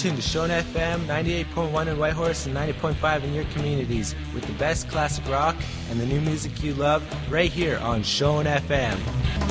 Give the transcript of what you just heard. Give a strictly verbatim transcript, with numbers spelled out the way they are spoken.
tuned to Shone F M, ninety-eight point one in Whitehorse and ninety point five in your communities, with the best classic rock and the new music you love right here on Shone F M.